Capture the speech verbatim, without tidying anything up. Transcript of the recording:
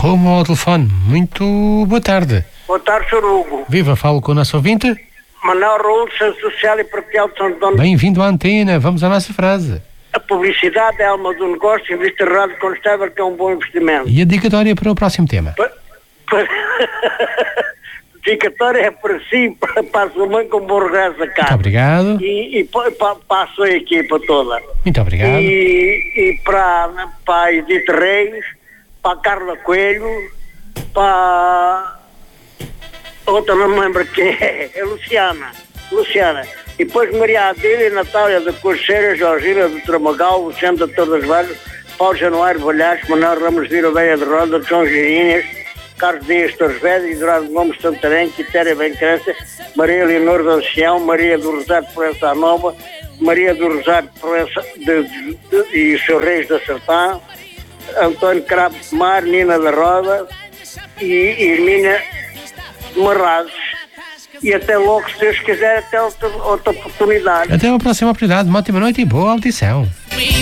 Rumo ao telefone. Muito boa tarde. Boa tarde, senhor Hugo. Viva, falo com o nosso ouvinte. Manuel Raul, Centro Social e Paroquial de São Antônio. Bem-vindo à antena, vamos à nossa frase. A publicidade é a alma do negócio, investe errado constável que é um bom investimento. E a dedicatória para o próximo tema? Pa, pa, dedicatória é para si, para, para a sua mãe com bom regresso a casa. Muito obrigado. E, e para, para, para a sua equipa toda. Muito obrigado. E, e para, para a Edith Reis, para a Carla Coelho, para outra não me lembro quem é, é Luciana. Luciana. E depois Maria Adília, Natália da Cocheira, Georgina do Tramagal, Luciano da Torres Velhas, Paulo Januário Valhares, Manuel Ramos Vira Veia de Roda, João Girinhas, Carlos Dias Torres Vedras, Eduardo Gomes Santarém, Quitéria Bencrença, Maria Leonor da Ancião, Maria do Rosário de Proença Nova, Maria do Rosário de Proença de, de, de, e o seu Reis da Sertã, António Cravo de Mar, Nina da Roda e Irmina de Marrazes. E até logo, se Deus quiser, até outra, outra oportunidade. Até uma próxima oportunidade. Uma ótima noite e boa audição.